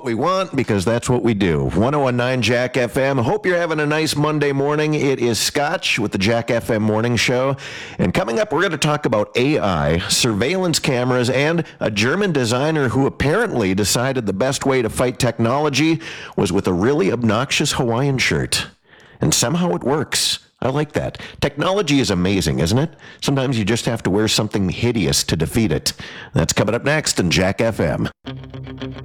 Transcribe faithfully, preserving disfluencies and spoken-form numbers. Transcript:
what we want because that's what we do. one oh one point nine Jack F M. Hope you're having a nice Monday morning. It is Scotch with the Jack F M Morning Show. And coming up, we're going to talk about A I, surveillance cameras, and a German designer who apparently decided the best way to fight technology was with a really obnoxious Hawaiian shirt. And somehow it works. I like that. Technology is amazing, isn't it? Sometimes you just have to wear something hideous to defeat it. That's coming up next in Jack F M.